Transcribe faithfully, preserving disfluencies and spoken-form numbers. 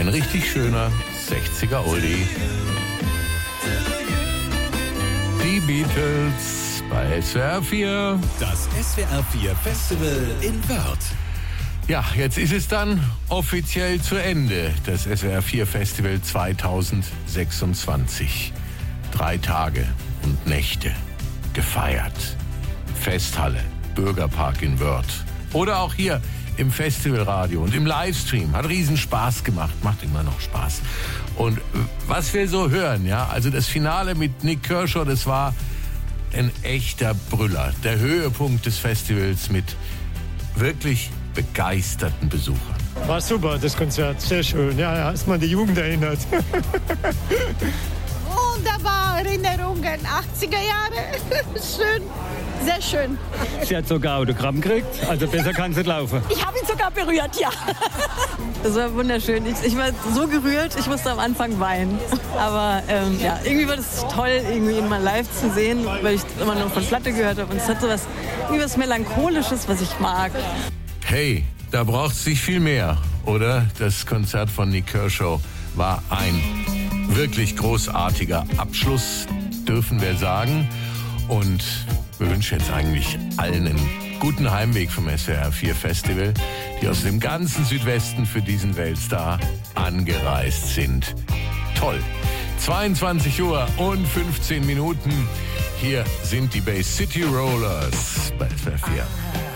Ein richtig schöner sechziger Oldie. Die Beatles bei S W R vier. Das S W R vier Festival in Wörth. Ja, jetzt ist es dann offiziell zu Ende, das S W R vier Festival zweitausendsechsundzwanzig. Drei Tage und Nächte gefeiert. Festhalle, Bürgerpark in Wörth. Oder auch hier im Festivalradio und im Livestream. Hat riesen Spaß gemacht, macht immer noch Spaß. Und was wir so hören, ja, also das Finale mit Nik Kershaw, das war ein echter Brüller. Der Höhepunkt des Festivals mit wirklich begeisterten Besuchern. War super, das Konzert. Sehr schön. Ja, ja, ist man die Jugend erinnert. Wunderbar, Erinnerungen, achtziger Jahre. Schön, sehr schön. Sie hat sogar Autogramm gekriegt, also besser kann sie laufen. Ich habe ihn sogar berührt, ja. Das war wunderschön. Ich, ich war so gerührt, ich musste am Anfang weinen. Aber ähm, ja, irgendwie war das toll, irgendwie ihn mal live zu sehen, weil ich immer noch von Platte gehört habe. Und es hat so was, irgendwie was Melancholisches, was ich mag. Hey, da braucht es nicht viel mehr, oder? Das Konzert von Nik Kershaw war ein wirklich großartiger Abschluss, dürfen wir sagen. Und wir wünschen jetzt eigentlich allen einen guten Heimweg vom S W R vier Festival, die aus dem ganzen Südwesten für diesen Weltstar angereist sind. Toll. zweiundzwanzig Uhr und fünfzehn Minuten. Hier sind die Bay City Rollers bei S W R vier.